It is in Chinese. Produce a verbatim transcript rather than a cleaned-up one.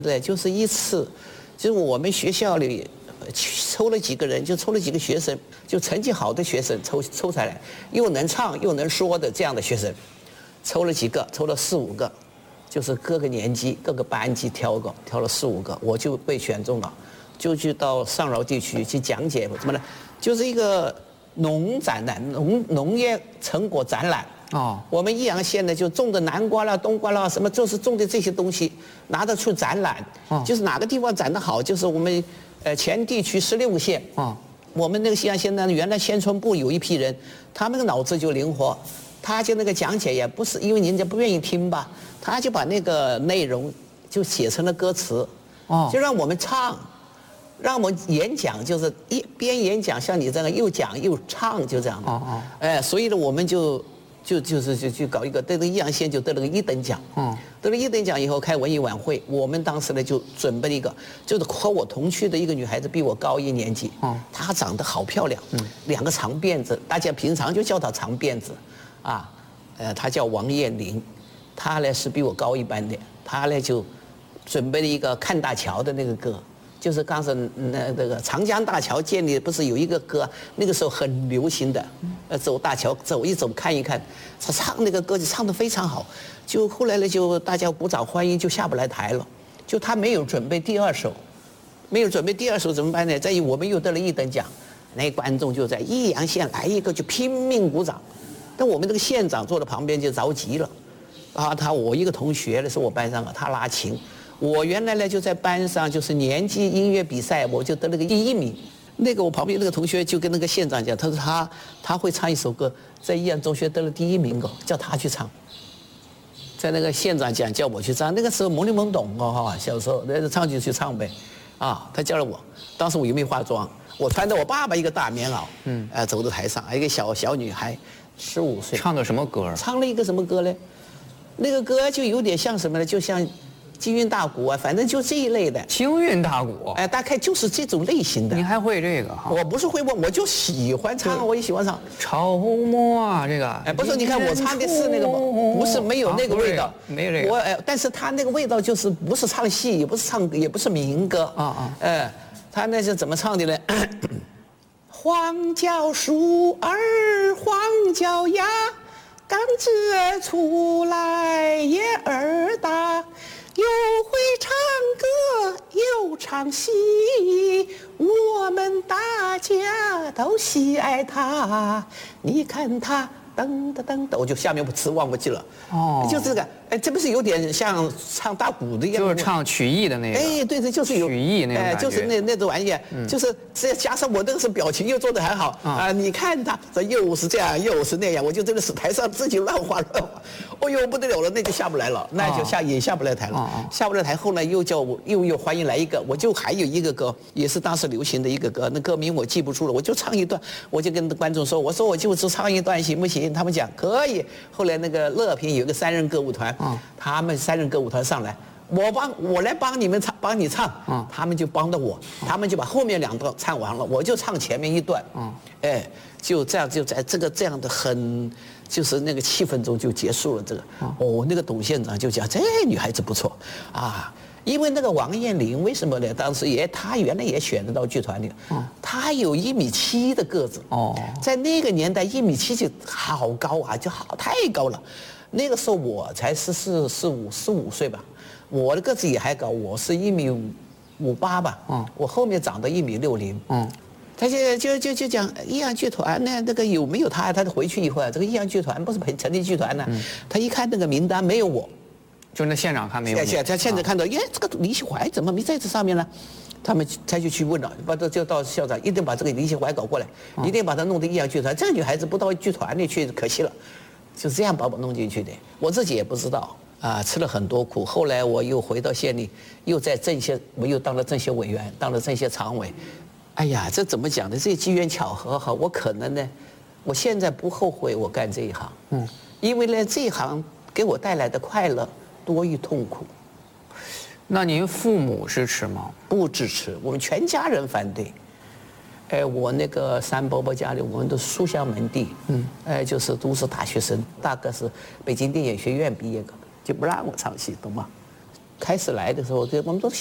对，就是一次，就是我们学校里抽了几个人，就抽了几个学生，就成绩好的学生抽抽下来，又能唱又能说的这样的学生，抽了几个，抽了四五个，就是各个年级各个班级挑个，挑了四五个，我就被选中了，就去到上饶地区去讲解什么呢？就是一个农展览，农农业成果展览。哦，我们益阳县呢就种的南瓜啦、冬瓜啦，什么就是种的这些东西，拿得出展览。哦，就是哪个地方展得好，就是我们，呃，全地区十六个县。哦，我们那个益阳县呢，原来县村部有一批人，他们的脑子就灵活，他就那个讲解也不是因为人家不愿意听吧，他就把那个内容就写成了歌词。哦，就让我们唱。让我们演讲，就是一边演讲，像你这样又讲又唱，就这样的。哦哦。哎，所以呢，我们就就就是就去搞一个，得了益阳县就得了个一等奖。嗯。得了一等奖以后开文艺晚会，我们当时呢就准备了一个，就是和我同区的一个女孩子，比我高一年级。哦。她长得好漂亮。嗯。两个长辫子，大家平常就叫她长辫子，啊，呃，她叫王艳玲，她呢是比我高一班的，她呢就准备了一个看大桥的那个歌。就是刚才那那个长江大桥建立，不是有一个歌，那个时候很流行的，呃，走大桥走一走看一看，他唱那个歌就唱得非常好，就后来呢就大家鼓掌欢迎，就下不来台了，就他没有准备第二首，没有准备第二首怎么办呢？在于我们又得了一等奖，那观众就在益阳县来一个就拼命鼓掌，但我们这个县长坐在旁边就着急了，啊，他我一个同学呢是我班上的，他拉琴。我原来呢就在班上，就是年级音乐比赛，我就得了个第一名。那个我旁边那个同学就跟那个县长讲，他说他他会唱一首歌，在益阳中学得了第一名哦，叫他去唱。在那个县长讲叫我去唱，那个时候懵里懵懂哦哈，小时候那唱就去唱呗，啊，他叫了我，当时我又没化妆，我穿着我爸爸一个大棉袄，嗯，呃，走到台上，一个小小女孩，十五岁， 唱的什么歌？ 唱了一个什么歌呢？那个歌就有点像什么呢？就像。京韵大鼓啊，反正就这一类的。 京韵大鼓， 哎，大概就是这种类型的。 你还会这个哈？ 我不是会问，我就喜欢唱，我也喜欢唱。 潮末啊，这个。 哎，不是，你看我唱的是那个，不是没有那个味道， 没有这个。 我哎，但是他那个味道就是不是唱戏，也不是唱，也不是民歌啊啊。哎，他那是怎么唱的呢？黄脚鼠儿黄脚丫，刚子儿出来也儿大。又会唱歌又唱戏，我们大家都喜爱他。你看他噔噔噔噔，我就下面词忘不记了。哦，就这个，哎，这不是有点像唱大鼓的一样？ 就是唱曲艺的那个。 哎，对对，就是有曲艺那个。哎， 就是那那种玩意，嗯、就是再加上我那个是表情又做得还好啊、呃！你看他这又是这样又是那样，我就真的是台上自己乱画乱画，哦呦不得了了，那就下不来了，那就下、哦、也下不来台了，哦、下不来台。后来又叫我又又欢迎来一个，我就还有一个歌，也是当时流行的一个歌，那歌名我记不住了，我就唱一段，我就跟观众说，我说我就只唱一段行不行？他们讲可以。后来那个乐平有个三人歌舞团，嗯、他们三人歌舞团上来，我帮我来帮你们唱，帮你唱，嗯、他们就帮着我，他们就把后面两段唱完了，我就唱前面一段，嗯、哎，就这样就在这个这样的很就是那个气氛中就结束了这个。嗯、哦，那个董县长就讲这女孩子不错啊。因为那个王艳玲为什么呢？当时也她原来也选得到剧团里，嗯、她有一米七的个子，哦，在那个年代一米七就好高啊，就好太高了。那个时候我才十四、十五、十五岁吧，我的个子也还高，我是一米五五八吧，嗯，我后面长到一米六零，嗯，他就就就就讲益阳剧团呢，这个有没有他？他回去以后啊，这个益阳剧团不是成立剧团呢，嗯、他一看那个名单没有我。 就那县长看没有？ 现他现在看到，耶，这个李希怀怎么没在这上面呢？他们他就去问了，把这就到校长，一定把这个李希怀搞过来，一定把他弄到益阳剧团。这个女孩子不到剧团里去，可惜了，就这样把我弄进去的。我自己也不知道啊，吃了很多苦。后来我又回到县里，又在政协，我又当了政协委员，当了政协常委。哎呀，这怎么讲呢？这机缘巧合哈，我可能呢，我现在不后悔我干这一行，嗯，因为呢，这一行给我带来的快乐多于痛苦。 那您父母支持吗？ 不支持，我们全家人反对。哎，我那个三伯伯家里，我们都书香门第，嗯，哎，就是都是大学生，大哥是北京电影学院毕业的，就不让我唱戏，懂吗？ 开始来的时候，这我们都